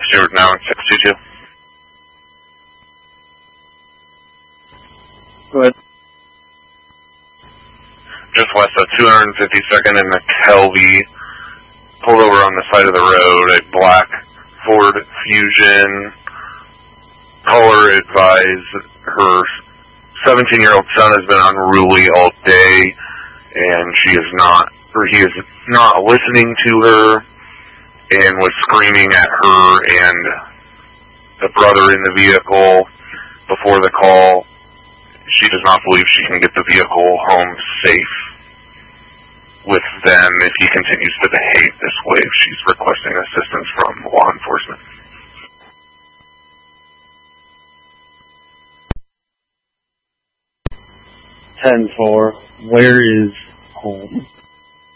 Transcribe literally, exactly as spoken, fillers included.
Stewart now in six two two. Go ahead. Just west of two hundred fifty-second in McKelvey, pulled over on the side of the road, a black Ford Fusion. Caller advised her seventeen-year-old son has been unruly all day, and she is not, or he is not listening to her, and was screaming at her and the brother in the vehicle before the call. She does not believe she can get the vehicle home safe with them if he continues to behave this way. She's requesting assistance from law enforcement. ten four, where is home?